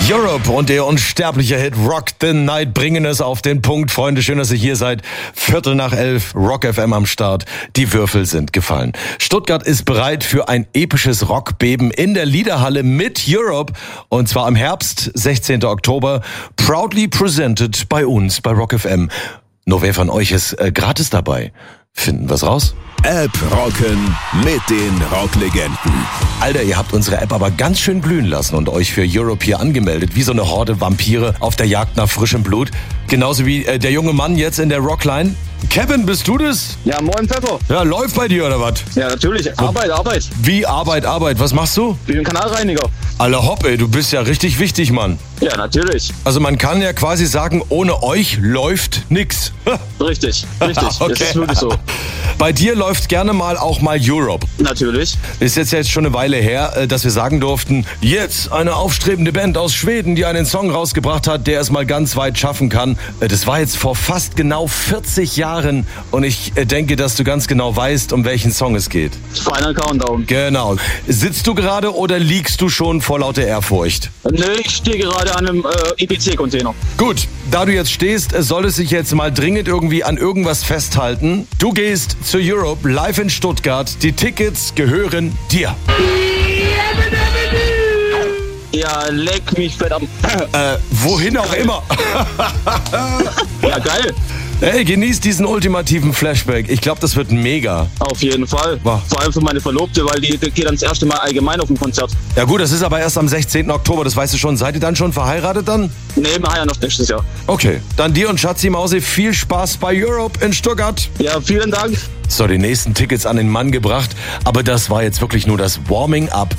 Europe und der unsterbliche Hit Rock the Night bringen es auf den Punkt. Freunde, schön, dass ihr hier seid. 11:15, Rock FM am Start. Die Würfel sind gefallen. Stuttgart ist bereit für ein episches Rockbeben in der Liederhalle mit Europe. Und zwar im Herbst, 16. Oktober. Proudly presented bei uns, bei Rock FM. Nur wer von euch ist gratis dabei? Finden wir's raus? App rocken mit den Rocklegenden. Alter, ihr habt unsere App aber ganz schön blühen lassen und euch für Europe hier angemeldet. Wie so eine Horde Vampire auf der Jagd nach frischem Blut. Genauso wie der junge Mann jetzt in der Rockline. Kevin, bist du das? Ja, moin Pfeffer. Ja, läuft bei dir oder was? Ja, natürlich. Arbeit. Wie Arbeit? Was machst du? Ich bin Kanalreiniger. Alter Hopp, ey, du bist ja richtig wichtig, Mann. Ja, natürlich. Also man kann ja quasi sagen, ohne euch läuft nix. Richtig. Okay. Das ist wirklich so. Bei dir läuft gerne mal auch mal Europe. Natürlich. Ist jetzt schon eine Weile her, dass wir sagen durften, jetzt eine aufstrebende Band aus Schweden, die einen Song rausgebracht hat, der es mal ganz weit schaffen kann. Das war jetzt vor fast genau 40 Jahren und ich denke, dass du ganz genau weißt, um welchen Song es geht. Final Countdown. Genau. Sitzt du gerade oder liegst du schon vor lauter Ehrfurcht? Nee, ich stehe gerade an einem EPC-Container. Gut, da du jetzt stehst, soll es sich jetzt mal dringend irgendwie an irgendwas festhalten. Du gehst zu Europe live in Stuttgart. Die Tickets gehören dir. Ja, leck mich fett am... Wohin auch immer. Ja, geil. Hey, genieß diesen ultimativen Flashback. Ich glaube, das wird mega. Auf jeden Fall. Wow. Vor allem für meine Verlobte, weil die geht dann das erste Mal allgemein auf ein Konzert. Ja gut, das ist aber erst am 16. Oktober, das weißt du schon. Seid ihr dann schon verheiratet dann? Nee, wir heiraten noch nächstes Jahr. Okay, dann dir und Schatzi Mausi viel Spaß bei Europe in Stuttgart. Ja, vielen Dank. So, die nächsten Tickets an den Mann gebracht. Aber das war jetzt wirklich nur das Warming-up.